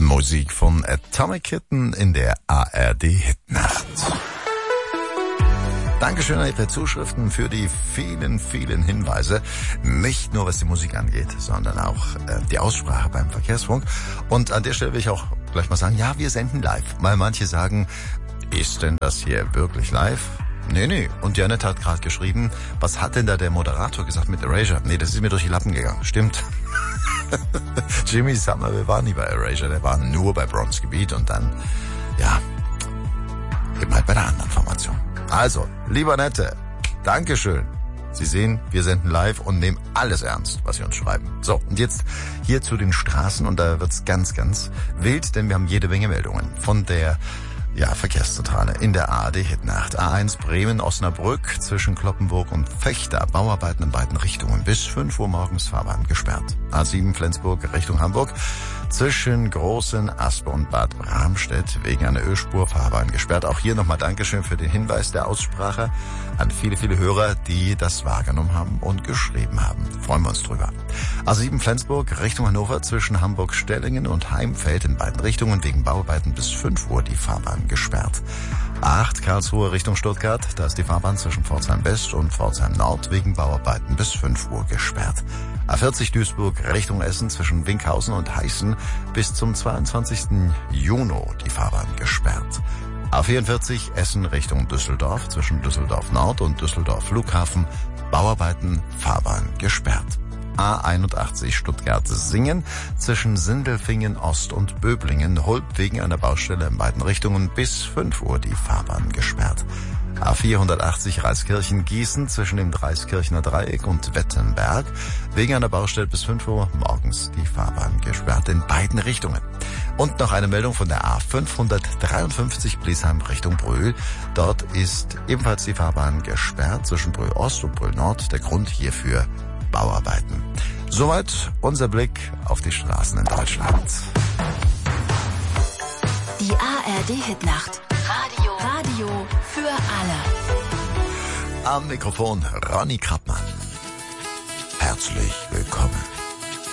Musik von Atomic Kitten in der ARD Hitnacht. Dankeschön an Ihre Zuschriften für die vielen, vielen Hinweise. Nicht nur was die Musik angeht, sondern auch die Aussprache beim Verkehrsfunk. Und an der Stelle will ich auch gleich mal sagen, ja, wir senden live. Weil manche sagen, ist denn das hier wirklich live? Nee. Und Janet hat gerade geschrieben, was hat denn da der Moderator gesagt mit Erasure? Nee, das ist mir durch die Lappen gegangen. Stimmt. Jimmy Summer, wir waren nie bei Erasure, der war nur bei Bronzegebiet und dann, ja, eben halt bei der anderen Formation. Also, lieber Nette, Dankeschön. Sie sehen, wir senden live und nehmen alles ernst, was Sie uns schreiben. So, und jetzt hier zu den Straßen und da wird's ganz, ganz wild, denn wir haben jede Menge Meldungen von der Verkehrszentrale in der ARD Hitnacht. A1 Bremen, Osnabrück zwischen Cloppenburg und Vechta. Bauarbeiten in beiden Richtungen. Bis 5 Uhr morgens Fahrbahn gesperrt. A7 Flensburg Richtung Hamburg. Zwischen Großen Aspe und Bad Bramstedt wegen einer Ölspur Fahrbahn gesperrt. Auch hier nochmal Dankeschön für den Hinweis der Aussprache an viele, viele Hörer, die das wahrgenommen haben und geschrieben haben. Freuen wir uns drüber. A7 Flensburg Richtung Hannover zwischen Hamburg-Stellingen und Heimfeld in beiden Richtungen wegen Bauarbeiten bis 5 Uhr die Fahrbahn gesperrt. A8 Karlsruhe Richtung Stuttgart, da ist die Fahrbahn zwischen Pforzheim West und Pforzheim Nord wegen Bauarbeiten bis 5 Uhr gesperrt. A40 Duisburg Richtung Essen zwischen Winkhausen und Heißen bis zum 22. Juni die Fahrbahn gesperrt. A44 Essen Richtung Düsseldorf zwischen Düsseldorf Nord und Düsseldorf Flughafen Bauarbeiten Fahrbahn gesperrt. A81 Stuttgart-Singen zwischen Sindelfingen Ost und Böblingen Hulb wegen einer Baustelle in beiden Richtungen bis 5 Uhr die Fahrbahn gesperrt. A480 Reiskirchen-Gießen zwischen dem Dreiskirchner Dreieck und Wettenberg wegen einer Baustelle bis 5 Uhr morgens die Fahrbahn gesperrt in beiden Richtungen. Und noch eine Meldung von der A553 Bliesheim Richtung Brühl. Dort ist ebenfalls die Fahrbahn gesperrt zwischen Brühl Ost und Brühl Nord. Der Grund hierfür Bauarbeiten. Soweit unser Blick auf die Straßen in Deutschland. Die ARD Hitnacht. Radio für alle. Am Mikrofon Ronny Krappmann. Herzlich willkommen.